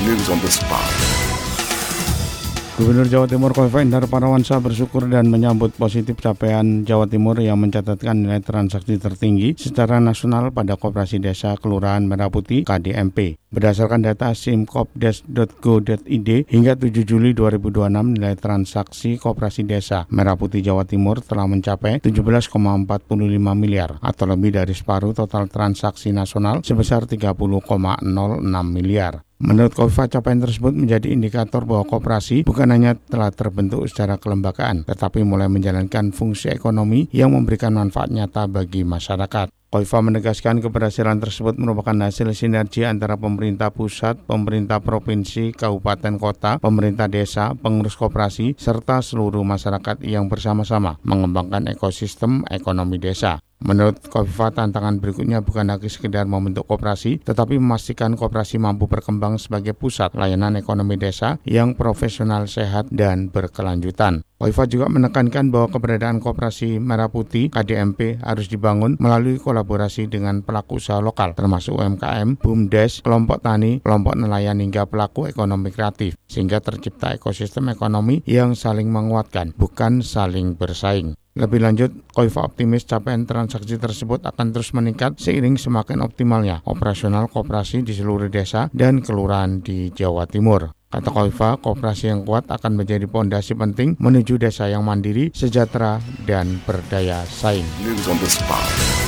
News on the spot. Gubernur Jawa Timur Khofifah Indar Parawansa bersyukur dan menyambut positif capaian Jawa Timur yang mencatatkan nilai transaksi tertinggi secara nasional pada Koperasi Desa Kelurahan Merah Putih (KDMP). Berdasarkan data simkopdes.go.id, hingga 7 Juli 2026 nilai transaksi Koperasi Desa Merah Putih Jawa Timur telah mencapai 17,45 miliar atau lebih dari separuh total transaksi nasional sebesar 30,06 miliar. Menurut Khofifah, capaian tersebut menjadi indikator bahwa koperasi bukan hanya telah terbentuk secara kelembagaan, tetapi mulai menjalankan fungsi ekonomi yang memberikan manfaat nyata bagi masyarakat. Khofifah menegaskan keberhasilan tersebut merupakan hasil sinergi antara pemerintah pusat, pemerintah provinsi, kabupaten kota, pemerintah desa, pengurus koperasi, serta seluruh masyarakat yang bersama-sama mengembangkan ekosistem ekonomi desa. Menurut Khofifah, tantangan berikutnya bukan lagi sekedar membentuk koperasi, tetapi memastikan koperasi mampu berkembang sebagai pusat layanan ekonomi desa yang profesional, sehat, dan berkelanjutan. Khofifah juga menekankan bahwa keberadaan Koperasi Merah Putih (KDMP) harus dibangun melalui kolaborasi dengan pelaku usaha lokal, termasuk UMKM, BUMDes, kelompok tani, kelompok nelayan, hingga pelaku ekonomi kreatif, sehingga tercipta ekosistem ekonomi yang saling menguatkan, bukan saling bersaing. Lebih lanjut, Khofifah optimis capaian transaksi tersebut akan terus meningkat seiring semakin optimalnya operasional koperasi di seluruh desa dan kelurahan di Jawa Timur. Kata Khofifah, koperasi yang kuat akan menjadi pondasi penting menuju desa yang mandiri, sejahtera, dan berdaya saing. News on the spot.